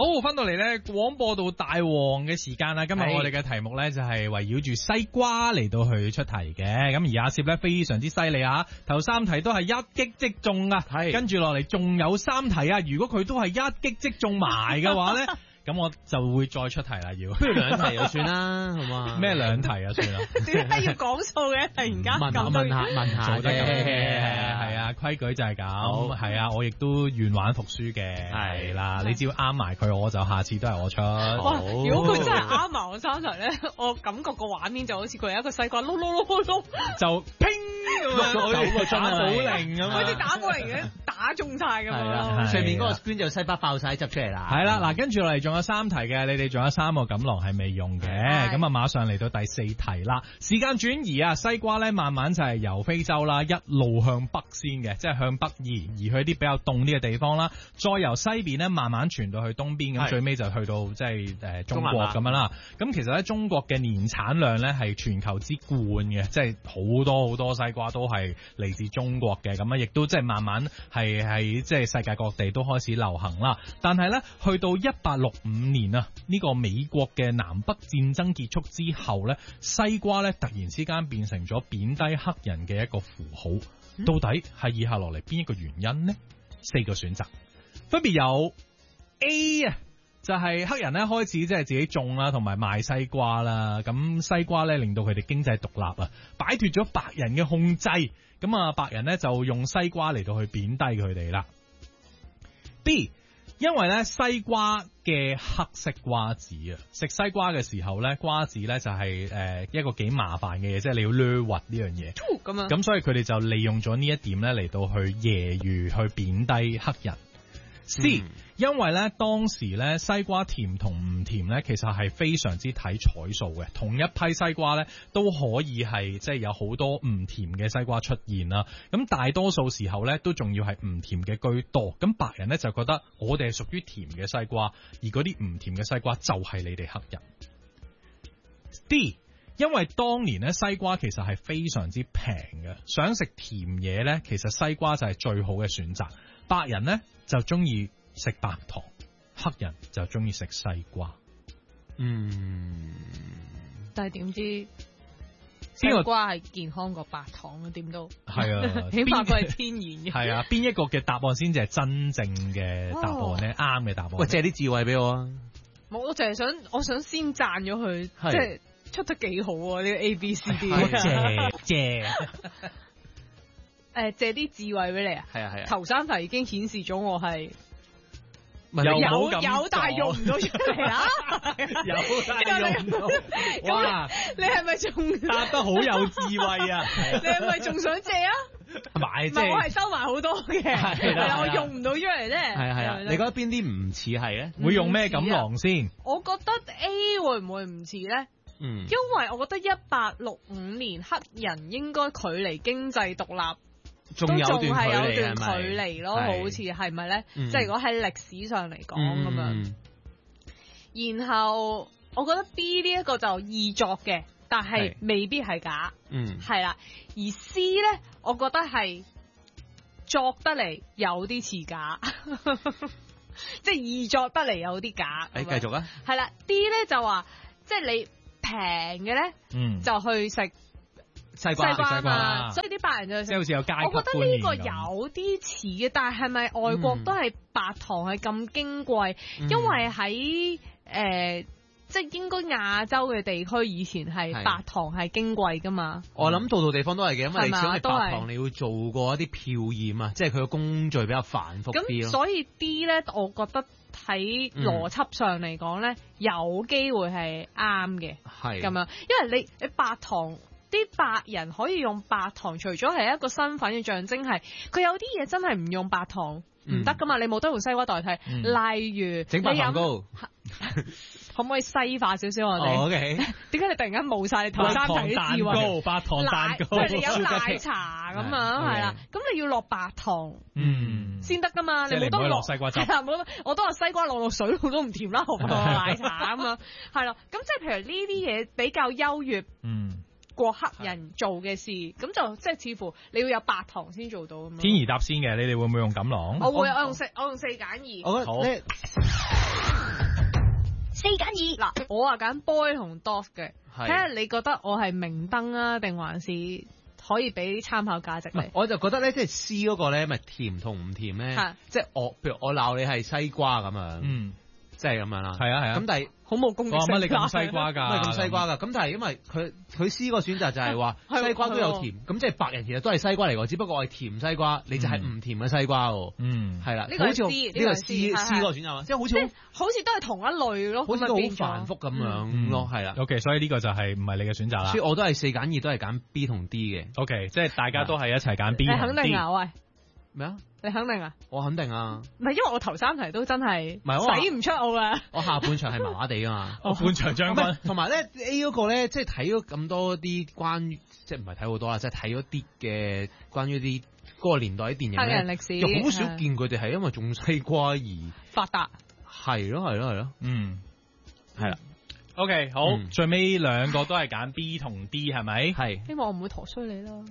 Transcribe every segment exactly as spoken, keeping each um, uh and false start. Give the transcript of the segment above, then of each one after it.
好，翻到嚟咧廣播道大王嘅時間啦，今日我哋嘅題目咧就係圍繞住西瓜嚟到去出題嘅，咁而阿攝咧非常之犀利啊，頭三題都係一擊即中啊，係跟住落嚟仲有三題啊，如果佢都係一擊即中埋嘅話咧。咁我就會再出題啦，要不如兩題就算啦，好嘛？咩兩題啊？算啦， 點解要講數嘅？突然間問下問下問下啫，係啊，規矩就係咁，係啊，我亦都願玩服輸嘅，係啦，你只要啱埋佢，我就下次都係我出。 哇！如果佢真係啱埋我三題咧，我感覺個畫面就好似佢有一個西瓜碌碌碌碌， 就乒咁樣，九個打保齡咁， 好似打保齡嘅打中晒咁樣。 上面嗰個 screen 就西瓜爆晒執出嚟啦。 係啦，嗱，跟住落嚟仲有三題嘅，你哋仲有三個錦囊係未用嘅，咁啊馬上嚟到第四題啦。時間轉移啊，西瓜咧慢慢就係由非洲啦一路向北先嘅，即係向北移，移去啲比較凍啲嘅地方啦，再由西邊咧慢慢傳到去東邊，咁最尾就去到即係誒中國咁樣啦。咁其實咧中國嘅年產量咧係全球之冠嘅，即係好多好多西瓜都係嚟自中國嘅，咁啊亦都即係慢慢係喺即係世界各地都開始流行啦。但係咧去到一八六五年啊，呢個美國嘅南北戰爭結束之後咧，西瓜咧突然之間變成咗貶低黑人嘅一個符號，嗯、到底係以下落嚟邊一個原因呢？四個選擇分別有 A 啊，就係黑人咧開始即係自己種啦，同埋賣西瓜啦，咁西瓜咧令到佢哋經濟獨立啊，擺脫咗白人嘅控制，咁啊白人咧就用西瓜嚟到去貶低佢哋啦。B，因為咧西瓜嘅黑色瓜子啊，食西瓜嘅時候咧，瓜子咧就係誒一個幾麻煩嘅嘢，即係你要捋核呢樣嘢。咁啊，咁所以佢哋就利用咗呢一點咧嚟到去揶揄去貶低黑人。C，嗯、因為咧當時咧西瓜甜同唔甜咧，其實係非常之睇彩數嘅。同一批西瓜咧都可以係即係有好多唔甜嘅西瓜出現啦。咁大多數時候咧都仲要係唔甜嘅居多。咁白人咧就覺得我哋係屬於甜嘅西瓜，而嗰啲唔甜嘅西瓜就係你哋黑人。D，因為當年咧西瓜其實係非常之平嘅，想食甜嘢咧，其實西瓜就係最好嘅選擇。白人咧就中意食白糖，黑人就中意食西瓜。嗯， 但係點知西瓜係健康過白糖啊？點都係啊，起碼佢係天然嘅。 係啊，邊一個嘅答案先至係真正嘅答案咧？啱嘅、哦、答案。喂，借啲智慧俾我啊！ 冇，我淨係想，我想先讚咗佢，即係出得幾好啊！呢、這個 A B C D， 謝謝。 誒，借啲智慧俾你啊！ 係啊係啊， 頭三題已經顯示咗我係有有有，但係用唔到出嚟啊！ 有但係用唔到，哇！ 你係咪仲答得好有智慧啊？ 你係咪仲想借啊？ 買即係我係收埋好多嘅，係啦，我用唔到出嚟啫。 係啊係啊，你覺得邊啲唔似係咧？ 會用咩錦囊先？ 我覺得 A 會唔會唔似咧？嗯，因為我覺得一八六五年黑人應該距離經濟獨立。 仲有段距離， 係有段距離咯，好似係咪咧？即係如果喺歷史上嚟講咁樣，嗯、然後我覺得 B 呢一個就易作嘅，但係未必係假，嗯，係啦。而 C 咧，我覺得係作得嚟有啲似假，即係易作得嚟有啲假。 你繼續啊， 係啦 ，D 咧就話，即係你平嘅咧，嗯，就去食。 西瓜， 西瓜西瓜， 所以啲白人就即係好似有階級觀念。 我覺得呢個有啲似嘅，但係咪外國都係白糖係咁矜貴？嗯、因為喺誒、呃，即係應該亞洲嘅地區以前係白糖係矜貴噶嘛。 我諗度度地方都係嘅，因為你想係白糖，你要做過一啲漂驗啊，即係佢個工序比較繁複啲咯。 咁所以 D 咧，我覺得喺邏輯上嚟講咧，嗯、有機會係啱嘅，係咁樣，因為你你白糖。啲白人可以用白糖，除咗係一個身份嘅象徵，係佢有啲嘢真係唔用白糖唔得噶嘛，你冇得用西瓜代替。嗯、例如整白糖糕， 可唔可以西化少少我哋？ 哦 OK。 點解你突然間冇晒你頭三題啲智慧？ 白糖蛋糕， 即係你有奶茶咁樣係啦，咁你要落白糖，嗯，先得噶嘛，你冇得落西瓜汁。係啦，冇，我都話西瓜落落水度都唔甜啦，何況奶茶咁樣，係啦，咁即係譬如呢啲嘢比較優越，嗯。過黑人做嘅事，咁就即係似乎你要有白糖先做到咁樣。 天兒答先嘅，你哋會唔會用錦囊？ 我會，我用四，我用四揀二。 我覺得四揀二。 嗱，我話揀 boy 同 dog 嘅，睇下你覺得我係明燈啊，定還是可以俾參考價值你？ 我就覺得咧，即係 C 嗰個咧，咪甜同唔甜咧？即係我，譬如我鬧你係西瓜咁樣，嗯，即係咁樣啦。係啊係啊。咁但係好冇攻擊性。 乜你咁西瓜㗎？ 乜咁西瓜㗎？咁但係因為佢佢 C 個選擇就係話西瓜都有甜，咁即係白人其實都係西瓜嚟㗎，只不過我係甜西瓜，你就係唔甜嘅西瓜喎。嗯，係啦。 呢個係 C， 呢個 C C 個選擇，即係好似好似都係同一類咯， 好似都好繁複咁樣咯，係啦。 OK，所以呢個就係唔係你嘅選擇啦。 所以我都係四揀二，都係揀 B 同 D 嘅。 OK，即係大家都係一齊揀 B 同 D。 你肯定啊？喂， 咩啊？ 你肯定啊？ 我肯定啊！ 唔係，因為我頭三題都真係洗唔出我啦。 我下半場係麻麻地啊嘛， 我半場將軍。 同埋咧 A 嗰個咧，即係睇咗咁多啲關於，即係唔係睇好多啦，即係睇咗啲嘅關於啲嗰個年代啲電影黑人歷史， 又好少見佢哋係因為種西瓜而發達。 係咯係咯係咯，嗯，係啦。 OK， 好，嗯、最尾兩個都係揀 B 同 D 係咪？ 係。 希望我唔會陀衰你啦。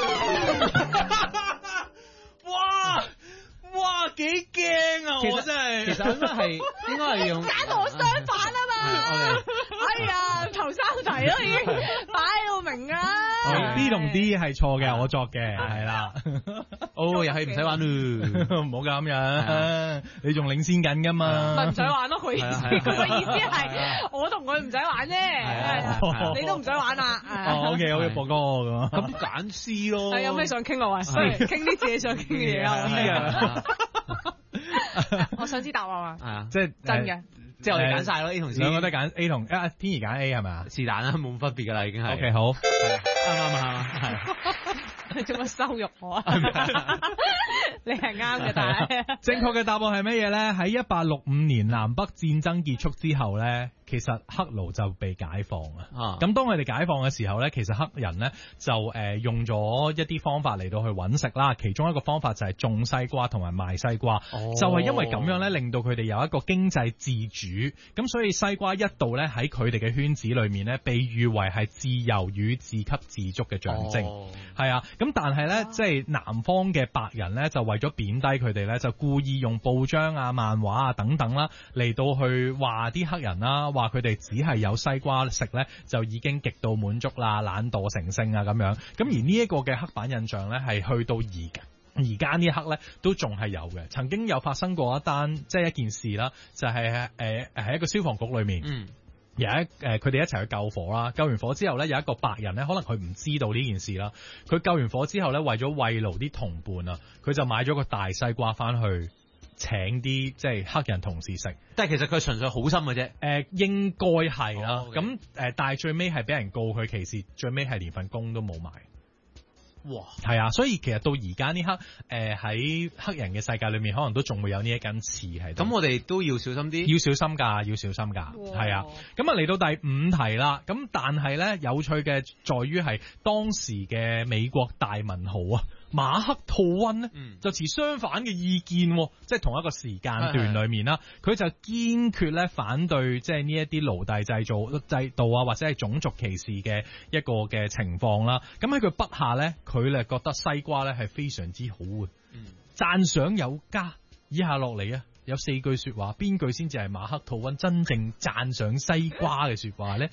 哇哇幾驚啊！我真係， 其實應該係應該係用揀我相反啊嘛。哎呀，頭三題咯已經擺到明啊。 B 同 D 係錯嘅，我作嘅係啦。 哦，遊戲唔使玩咯， 唔好咁樣，你仲領先緊噶嘛？ 咪唔使玩咯，佢意思佢嘅意思係我同佢唔使玩啫，你都唔使玩啦。 哦，OK OK，博哥咁， 咁揀 C 咯。 係有咩想傾啊？喂，傾啲自己想傾嘅嘢啊！我想知答案啊！ 係啊， 即係真嘅，即係我哋揀晒咯 A 同 C， 兩個都揀 A 同啊，天怡揀 A 係咪啊？ 是但啦，冇分別噶啦，已經係。 OK， 好， 啱啱啱，係。 你做乜羞辱我啊？你係啱嘅，但係正確嘅答案係乜嘢咧？喺一八六五年南北戰爭結束之後咧，其實黑奴就被解放啊。咁當佢哋解放嘅時候咧，其實黑人咧就誒、呃、用咗一啲方法嚟到去揾食啦。其中一個方法就係種西瓜同埋賣西瓜，哦、就係因為咁樣咧，令到佢哋有一個經濟自主。咁所以西瓜一度咧喺佢哋嘅圈子裏面咧，被譽為係自由與自給自足嘅象徵。係、哦、啊。咁但係咧，即係南方嘅白人咧，就為咗貶低佢哋咧，就故意用報章啊、漫畫啊等等啦，嚟到去話啲黑人啦，話佢哋只係有西瓜食咧，就已經極度滿足啦、懶惰成性啊咁樣。咁而呢一個嘅刻板印象咧，係去到而家而家呢一刻咧，都仲係有嘅。曾經有發生過一單即係一件事啦，就係誒喺一個消防局裏面。嗯有一誒，佢哋一齊去救火啦。救完火之後咧，有一個白人咧，可能佢唔知道呢件事啦。佢救完火之後咧，為咗慰勞啲同伴啊，佢就買咗個大西瓜翻去請啲即係黑人同事食。 但係其實佢純粹好心嘅啫。誒、 呃，應該係啦。咁誒、 哦 okay. 呃，但係最尾係俾人告佢歧視，最尾係連份工都冇埋。 哇， 係啊，所以其實到而家呢刻，誒、呃、喺黑人嘅世界裏面，可能都仲會有呢一根刺喺度。 咁我哋都要小心啲， 要小心㗎，要小心㗎，係啊。咁啊嚟到第五題啦，咁但係咧有趣嘅在於係當時嘅美國大文豪啊，馬克吐溫咧、嗯、就持相反嘅意見，即係同一個時間段裏面啦，佢就堅決咧反對即係呢一啲奴隸製造制度啊，或者係種族歧視嘅一個嘅情況啦。咁喺佢筆下咧，佢咧覺得西瓜咧係非常之好嘅，讚、嗯、賞有加。以下落嚟啊，有四句說話，邊句先至係馬克吐溫真正讚賞西瓜嘅說話咧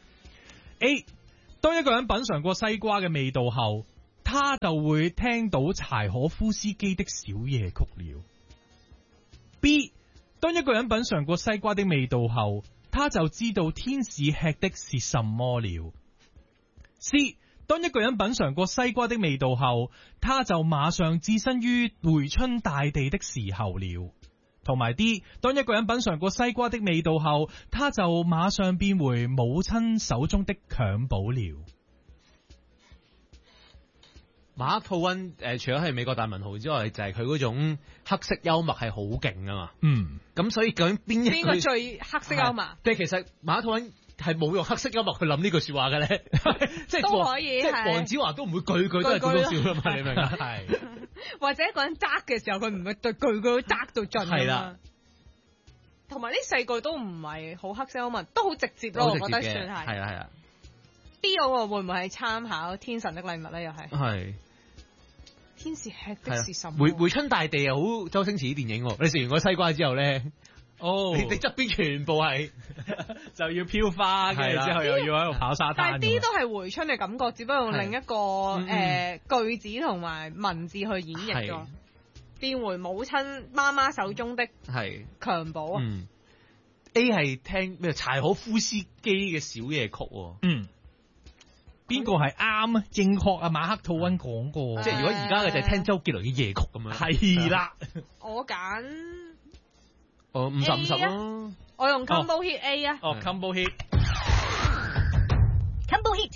？A， 當一個人品嘗過西瓜嘅味道後，他就會聽到柴可夫斯基的小夜曲了。B， 當一個人品嘗過西瓜的味道後，他就知道天使吃的是什麼了。C， 當一個人品嘗過西瓜的味道後，他就馬上置身於回春大地的時候了。同埋 D， 當一個人品嘗過西瓜的味道後，他就馬上變回母親手中的襁褓了。 馬克吐溫誒，除咗係美國大文豪之外，就係佢嗰種黑色幽默係好勁啊嘛。嗯，咁所以究竟邊一邊個最黑色幽默？ 即係其實馬克吐溫係冇用黑色幽默去諗呢句說話嘅咧，即係都可以。 即係黃子華都唔會句句都係咁樣笑噶嘛，你明唔明？係或者一個人揸嘅時候，佢唔會對句句都揸到盡。係啦，同埋呢四句都唔係好黑色幽默，都好直接咯，我覺得算係。 係啊係啊。 B 嗰個會唔會係參考天神的禮物咧？又係係天使吃的是什麼？ 回回春大地又好周星馳啲電影，你食完個西瓜之後咧， 哦， 你側邊全部係就要飄花，跟住之後又要喺度跑沙灘。 但係啲都係回春嘅感覺，只不過用另一個誒句子同埋文字去演繹咗。變回母親媽媽手中的係襁褓啊！ 嗯 A 係聽咩柴可夫斯基嘅小夜曲喎。 嗯，邊個係啱啊？正確啊！馬克吐溫講過， 即係如果而家嘅就係聽周杰倫嘅夜曲咁樣。 係啦， 我揀我五十五十咯。 我用 combo hit A 啊。 哦 combo hit combo hit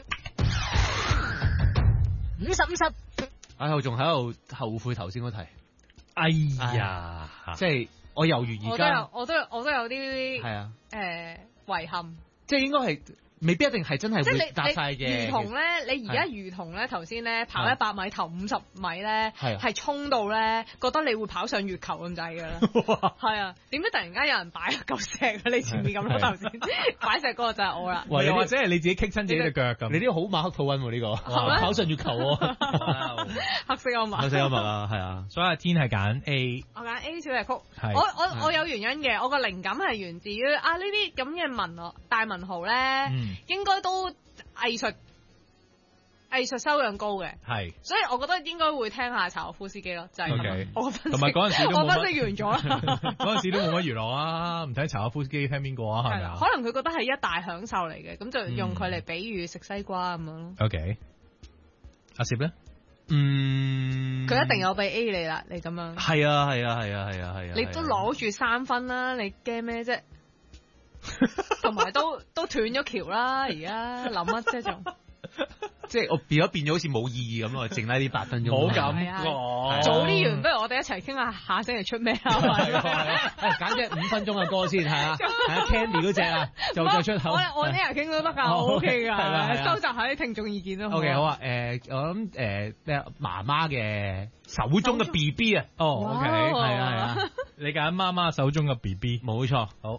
五十五十。 唉，我仲喺度後悔頭先嗰題。 哎呀， 即係我猶豫而家。 我都有，我都有，我都有啲係啊。 誒遺憾。 即係應該係。未必一定係真係會答晒嘅。 如同咧，你而家如同咧頭先咧跑一百米頭五十米咧，係衝到咧，覺得你會跑上月球咁滯㗎啦。係啊，點解突然間有人擺一嚿石喺你前面咁咯？頭先擺石嗰個就係我啦。 又或者係你自己棘親自己隻腳咁。 你呢個好馬克吐溫喎呢個，跑上月球喎。 黑色幽默。 黑色幽默啊，係啊。 所以阿天係揀 A。 我揀 A 小夜曲。我我我有原因嘅，我個靈感係源自於啊呢啲咁嘅文學大文豪咧。應該都藝術藝術修養高嘅，係，所以我覺得應該會聽下柴可夫斯基咯，就係咁。我分析， 同埋嗰陣時都我分析完咗啦。 嗰陣時都冇乜娛樂啊，唔睇柴可夫斯基聽邊個啊？係咪啊？ 可能佢覺得係一大享受嚟嘅，咁就用佢嚟比喻食西瓜咁樣咯。 OK，阿攝咧， 嗯， 佢一定有俾 A 你啦，你咁樣。 係啊係啊係啊係啊係啊！ 你都攞住三分啦，你驚咩啫？同埋都都斷咗橋啦，而家諗乜啫仲？ 即係我變咗變咗好似冇意義咁咯，剩低啲八分鐘。 冇咁， 早啲完，不如我哋一齊傾下下星期出咩啊？ 揀隻五分鐘嘅歌先，係啊，係啊 Candy 嗰隻啊，就再出口。 我我呢日傾都得㗎，我 OK 㗎，收集下啲聽眾意見都好。 OK 好啊，誒我諗誒咩媽媽嘅手中嘅 B B 啊， 哦 OK 係啊係啊，你揀媽媽手中嘅 B B， 冇錯， 好。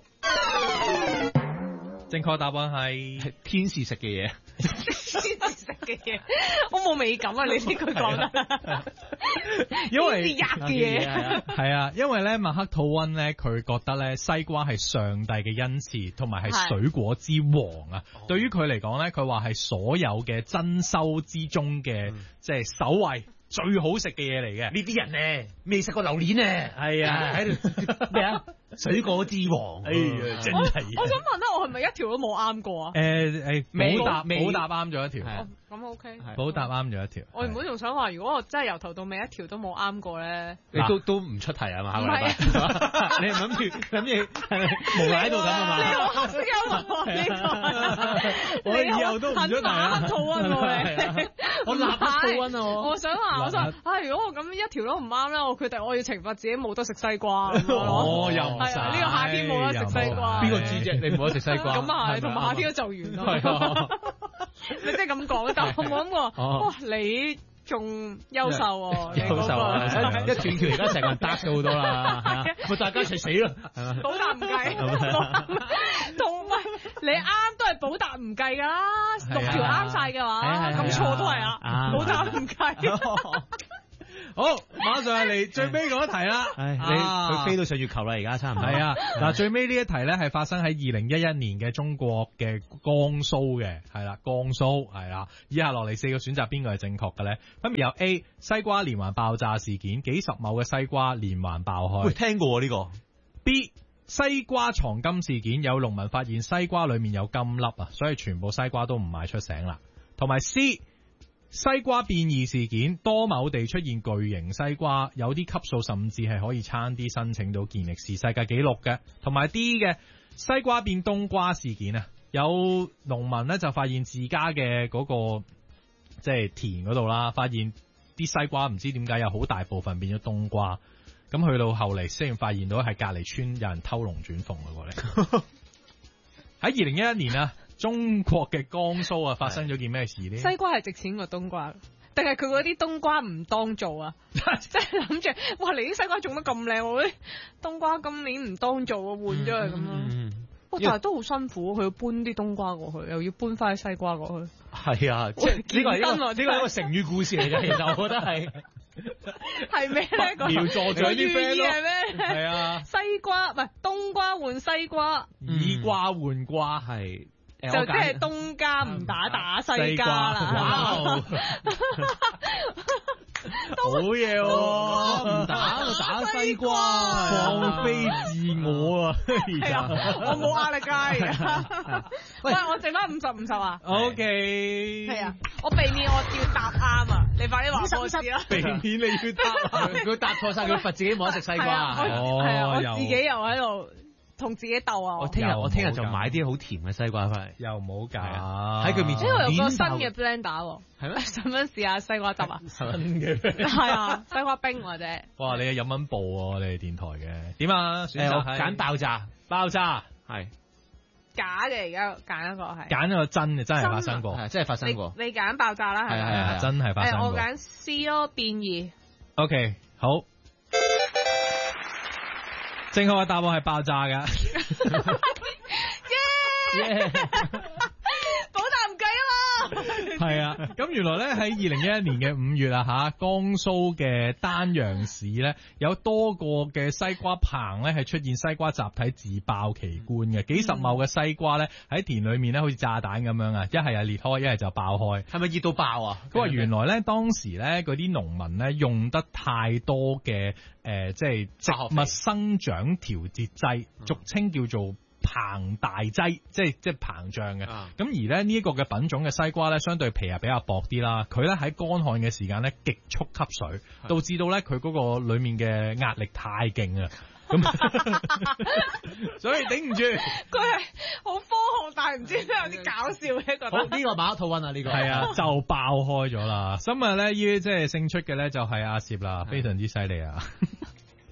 正確答案係天使食嘅嘢。 天使食嘅嘢，我冇美感啊！你呢句講得， 因為天使吔嘅嘢係啊，因為咧馬克吐溫咧，佢覺得咧西瓜係上帝嘅恩賜，同埋係水果之王啊。對於佢嚟講咧，佢話係所有嘅珍饈之中嘅即係首位。最好食嘅嘢嚟嘅， 呢啲人咧未食過榴蓮咧， 係啊，喺度咩啊？水果之王， 哎呀，真係！ 我想問咧，我係咪一條都冇啱過啊？ 誒誒，補答補答啱咗一條， 咁 OK， 補答啱咗一條。 我原本仲想話，如果我真係由頭到尾一條都冇啱過咧， 你都都唔出題啊嘛？唔係，你諗住諗住無賴喺度咁啊嘛？ 你好黑色幽默呢個， 我以後都唔出題啊！ 馬克吐溫喎， 我馬克吐溫啊！我我想話，我想啊，如果我咁一條都唔啱咧，我決定我要懲罰自己冇得食西瓜。 哦，又唔係啊，呢個夏天冇得食西瓜。 邊個知啫？你冇得食西瓜。 咁啊係，同埋夏天都就完咯。你即係咁講，但我冇諗過，哇！你仲優秀喎， 優秀啊！一斷橋而家成個人得咗好多啦，係啊，咪大家一齊死咯，係嘛？ 補答唔計，同埋你啱都係補答唔計㗎啦，六條啱晒嘅話，咁錯都係啊，補答唔計。 好，馬上嚟最尾嗰一題啦。 唉，你佢飛到上月球啦，而家差唔多。 係啊，嗱，最尾呢一題咧係發生喺二零一一年嘅中國嘅江蘇嘅，係啦，江蘇係啦。以下落嚟四個選擇，邊個係正確嘅咧？分別有 A 西瓜連環爆炸事件，幾十畝嘅西瓜連環爆開。 喂，聽過呢個 B 西瓜藏金事件，有農民發現西瓜裏面有金粒啊，所以全部西瓜都唔賣出省啦。同埋 C 西瓜變異事件，多畝地出現巨型西瓜，有啲級數甚至係可以差啲申請到健力士世界紀錄嘅。同埋 D 嘅西瓜變冬瓜事件啊，有農民咧就發現自家嘅嗰個即係田嗰度啦，發現啲西瓜唔知點解有好大部分變咗冬瓜，咁去到後嚟先發現到係隔離村有人偷龍轉鳳嘅過嚟。喺二零一一年啊，中國嘅江蘇啊，發生咗件咩事呢？ 西瓜係值錢過冬瓜，定係佢嗰啲冬瓜唔當造啊？即係諗住，哇！你啲西瓜種得咁靚，我啲冬瓜今年唔當造啊，換咗佢咁咯。哇！但係都好辛苦，佢要搬啲冬瓜過去，又要搬翻啲西瓜過去。 係啊，即係呢個係一個呢個係一個成語故事嚟嘅，其實我覺得係。 係咩咧？個苗助長啲 friend 咯， 係咩？ 係啊， 西瓜唔係冬瓜換西瓜， 以瓜換瓜係。 就即係東家唔打打西家啦。 好嘢喎！ 唔打就打西瓜， 放飛自我啊！ 係啊，我冇壓力㗎。喂，我剩翻五十五十啊。 O K。 係啊，我避免我要答啱啊！你快啲話我知啦。 避免你要答， 佢答錯晒，佢罰自己冇得食西瓜。 係啊，我自己又喺度同自己鬥啊！ 我聽日我聽日就買啲好甜嘅西瓜翻嚟， 又冇計啊！喺佢面前， 因為有個新嘅 blender 喎， 係咩？ 想唔想試下西瓜汁啊？ 新嘅係啊，西瓜冰或者。 哇！你係飲緊報喎，你係電台嘅點啊？選擇係揀爆炸， 爆炸係假嘅，而家揀一個係揀一個真嘅，真係發生過， 係真係發生過。 你揀爆炸啦，係係係真係發生過。 我揀 C 咯，變異。 O K，好。正確嘅答案係爆炸㗎， 耶！補答唔計啊嘛， 係啊，咁原來咧喺二零一一年嘅五月啊吓，江蘇嘅丹陽市咧有多個嘅西瓜棚咧係出現西瓜集體自爆奇觀嘅，幾十畝嘅西瓜咧喺田裏面咧好似炸彈咁樣啊，一係啊裂開，一係就爆開， 係咪熱到爆啊？ 佢話原來咧當時咧嗰啲農民咧用得太多嘅誒、呃，即係植物生長調節劑，俗稱叫做膨大劑，即係即係膨脹嘅。咁、啊、而咧呢一個嘅品種嘅西瓜咧，相對皮係比較薄啲啦。佢咧喺乾旱嘅時間咧極速吸水，導致到咧佢嗰個裏面嘅壓力太勁啊！咁所以頂唔住。 佢係好科學，但係唔知都有啲搞笑嘅覺得。 好，呢、這個馬套運啊，呢、這個係啊，就爆開咗啦。今日咧，依即係勝出嘅咧就係阿攝啦，非常之犀利啊！